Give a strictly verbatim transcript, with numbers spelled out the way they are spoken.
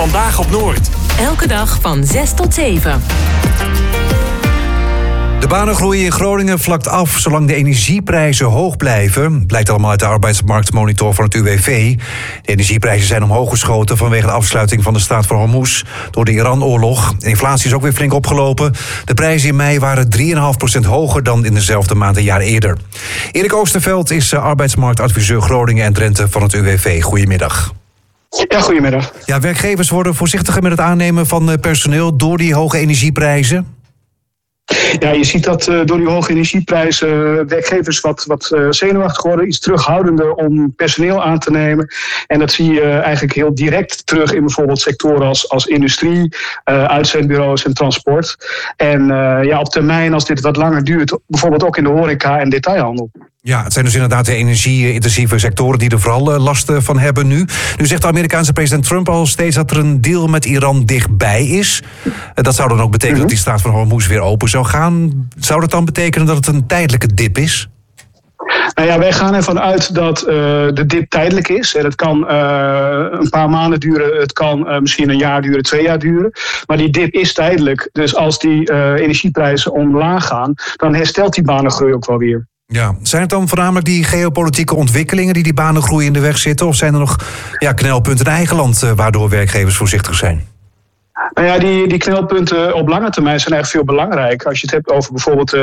Vandaag op Noord. Elke dag van zes tot zeven. De banengroei in Groningen vlakt af zolang de energieprijzen hoog blijven. Blijkt allemaal uit de arbeidsmarktmonitor van het U W V. De energieprijzen zijn omhoog geschoten vanwege de afsluiting van de Straat van Hormuz door de Iran-oorlog. De inflatie is ook weer flink opgelopen. De prijzen in mei waren drie komma vijf procent hoger dan in dezelfde maand een jaar eerder. Erik Oosterveld is arbeidsmarktadviseur Groningen en Drenthe van het U W V. Goedemiddag. Ja, goedemiddag. Ja, werkgevers worden voorzichtiger met het aannemen van personeel door die hoge energieprijzen. Ja, je ziet dat uh, door die hoge energieprijzen uh, werkgevers wat, wat uh, zenuwachtig worden, iets terughoudender om personeel aan te nemen. En dat zie je uh, eigenlijk heel direct terug in bijvoorbeeld sectoren als, als industrie, uh, uitzendbureaus en transport. En uh, ja, op termijn, als dit wat langer duurt, bijvoorbeeld ook in de horeca en detailhandel. Ja, het zijn dus inderdaad de energie-intensieve sectoren die er vooral last van hebben nu. Nu zegt de Amerikaanse president Trump al steeds dat er een deal met Iran dichtbij is. Dat zou dan ook betekenen mm-hmm. dat die Straat van Hormuz weer open zou gaan. Zou dat dan betekenen dat het een tijdelijke dip is? Nou ja, wij gaan ervan uit dat uh, de dip tijdelijk is. Het kan uh, een paar maanden duren, het kan uh, misschien een jaar duren, twee jaar duren. Maar die dip is tijdelijk. Dus als die uh, energieprijzen omlaag gaan, dan herstelt die banengroei ook wel weer. Ja, zijn het dan voornamelijk die geopolitieke ontwikkelingen die die banengroei in de weg zitten? Of zijn er nog ja, knelpunten in eigen land uh, waardoor werkgevers voorzichtig zijn? Nou ja, die, die knelpunten op lange termijn zijn eigenlijk veel belangrijker. Als je het hebt over bijvoorbeeld uh,